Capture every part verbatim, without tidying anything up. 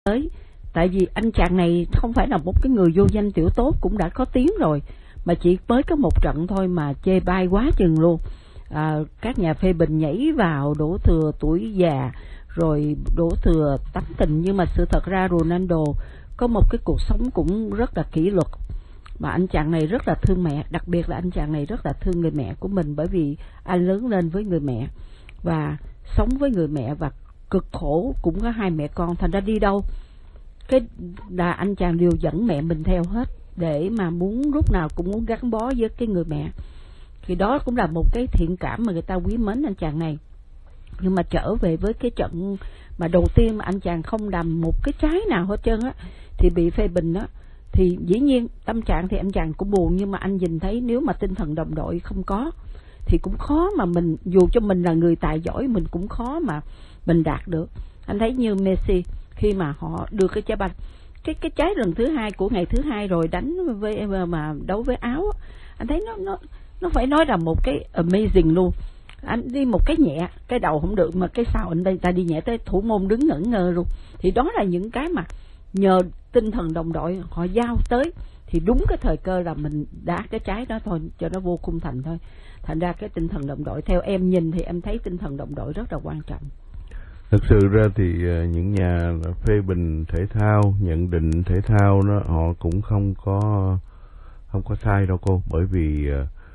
tới. Tại vì anh chàng này không phải là một cái người vô danh tiểu tốt, cũng đã có tiếng rồi, mà chỉ mới có một trận thôi mà chê bai quá chừng luôn. À, các nhà phê bình nhảy vào đổ thừa tuổi già, rồi đổ thừa tánh tình, nhưng mà sự thật ra Ronaldo có một cái cuộc sống cũng rất là kỷ luật. Mà anh chàng này rất là thương mẹ, đặc biệt là anh chàng này rất là thương người mẹ của mình, bởi vì anh lớn lên với người mẹ và sống với người mẹ và cực khổ, cũng có hai mẹ con, thành ra đi đâu cái là anh chàng đều dẫn mẹ mình theo hết, để mà muốn lúc nào cũng muốn gắn bó với cái người mẹ. Thì đó cũng là một cái thiện cảm mà người ta quý mến anh chàng này. Nhưng mà trở về với cái trận mà đầu tiên mà anh chàng không làm một cái trái nào hết trơn á, thì bị phê bình á, thì dĩ nhiên tâm trạng thì anh chàng cũng buồn, nhưng mà anh nhìn thấy nếu mà tinh thần đồng đội không có thì cũng khó mà mình, dù cho mình là người tài giỏi, mình cũng khó mà mình đạt được. Anh thấy như Messi khi mà họ đưa cái trái banh, cái cái trái lần thứ hai của ngày thứ hai rồi đánh với mà đấu với Áo, anh thấy nó nó nó phải nói là một cái amazing luôn. Anh đi một cái nhẹ, cái đầu không được, mà cái sau anh đây ta đi nhẹ tới thủ môn đứng ngẩn ngơ luôn. Thì đó là những cái mà nhờ tinh thần đồng đội họ giao tới, thì đúng cái thời cơ là mình đá cái trái đó thôi, cho nó vô khung thành thôi. Thành ra cái tinh thần đồng đội, theo em nhìn thì em thấy tinh thần đồng đội rất là quan trọng. Thực sự ra thì những nhà phê bình thể thao, nhận định thể thao đó, họ cũng không có không có sai đâu cô, bởi vì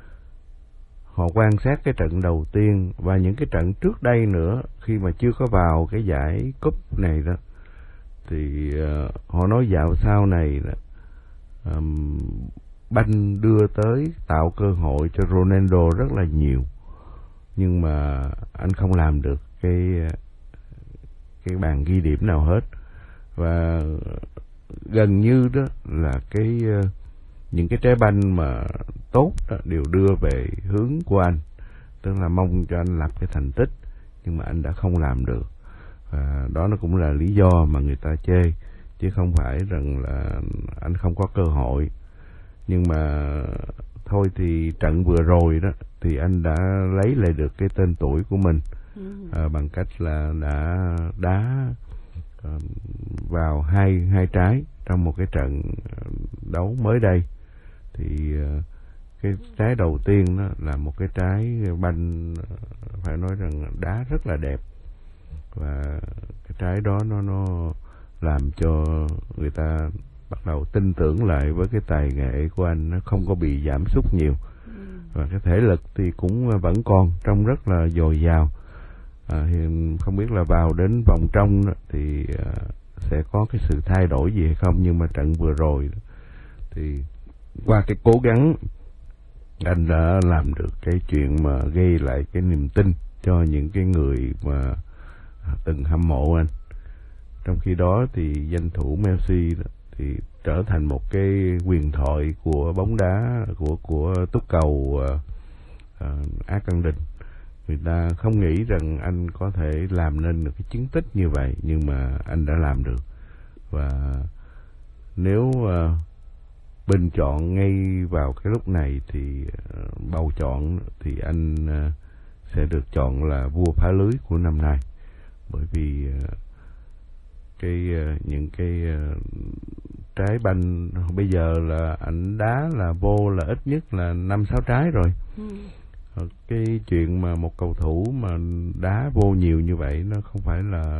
họ quan sát cái trận đầu tiên và những cái trận trước đây nữa, khi mà chưa có vào cái giải cúp này đó, thì uh, họ nói dạo sau này là um, banh đưa tới tạo cơ hội cho Ronaldo rất là nhiều, nhưng mà anh không làm được cái cái bàn ghi điểm nào hết. Và gần như đó là cái uh, những cái trái banh mà tốt đó đều đưa về hướng của anh, tức là mong cho anh lập cái thành tích, nhưng mà anh đã không làm được. Và đó nó cũng là lý do mà người ta chê, chứ không phải rằng là anh không có cơ hội. Nhưng mà thôi thì trận vừa rồi đó thì anh đã lấy lại được cái tên tuổi của mình à, bằng cách là đã đá à, vào hai hai trái trong một cái trận đấu mới đây. Thì cái trái đầu tiên đó là một cái trái banh phải nói rằng đá rất là đẹp, và cái trái đó nó nó làm cho người ta bắt đầu tin tưởng lại với cái tài nghệ của anh, nó không có bị giảm sút nhiều, và cái thể lực thì cũng vẫn còn trong rất là dồi dào. À, hiện không biết là vào đến vòng trong đó, thì à, sẽ có cái sự thay đổi gì hay không, nhưng mà trận vừa rồi đó, thì qua cái cố gắng anh đã làm được cái chuyện mà gây lại cái niềm tin cho những cái người mà từng hâm mộ anh. Trong khi đó thì danh thủ Messi đó, thì trở thành một cái huyền thoại của bóng đá, của của túc cầu uh, uh, Argentina. Người ta không nghĩ rằng anh có thể làm nên được cái chiến tích như vậy, nhưng mà anh đã làm được. Và nếu uh, bình chọn ngay vào cái lúc này thì uh, bầu chọn thì anh uh, sẽ được chọn là vua phá lưới của năm nay, bởi vì uh, cái uh, những cái uh, trái banh bây giờ là anh đá là vô là ít nhất là năm sáu trái rồi. Ừ. Cái chuyện mà một cầu thủ mà đá vô nhiều như vậy nó không phải là,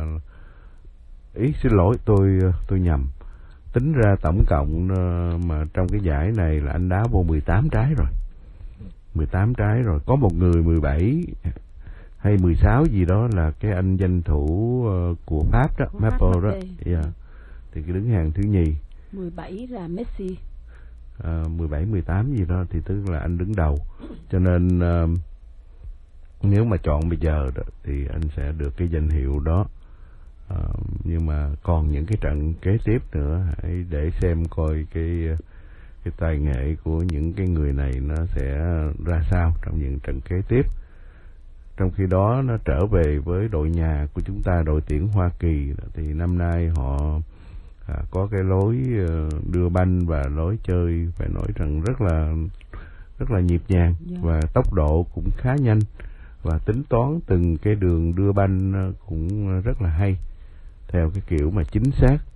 ý xin lỗi tôi tôi nhầm, tính ra tổng cộng mà trong cái giải này là anh đá vô mười tám trái rồi, mười tám trái rồi. Có một người mười bảy hay mười sáu gì đó là cái anh danh thủ của Pháp đó, Maple đó, yeah. Thì cái đứng hàng thứ nhì. mười bảy là Messi. À, mười bảy mười tám gì đó thì tức là anh đứng đầu. Cho nên uh, nếu mà chọn bây giờ đó, thì anh sẽ được cái danh hiệu đó. Uh, nhưng mà còn những cái trận kế tiếp nữa, hãy để xem coi cái cái tài nghệ của những cái người này nó sẽ ra sao trong những trận kế tiếp. Trong khi đó nó trở về với đội nhà của chúng ta, đội tuyển Hoa Kỳ, thì năm nay họ à, có cái lối đưa banh và lối chơi phải nói rằng rất là rất là nhịp nhàng, yeah. Và tốc độ cũng khá nhanh, và tính toán từng cái đường đưa banh cũng rất là hay, theo cái kiểu mà chính xác.